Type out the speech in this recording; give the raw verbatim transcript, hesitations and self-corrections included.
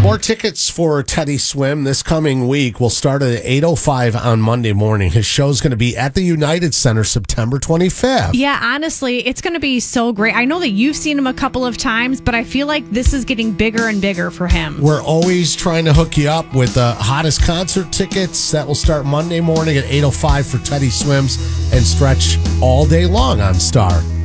More tickets for Teddy Swim this coming week will start at eight oh five on Monday morning. His show's going to be at the United Center September twenty-fifth. Yeah, honestly, it's going to be so great. I know that you've seen him a couple of times, but I feel like this is getting bigger and bigger for him. We're always trying to hook you up with the hottest concert tickets that will start Monday morning at eight oh five for Teddy Swims and stretch all day long on Star.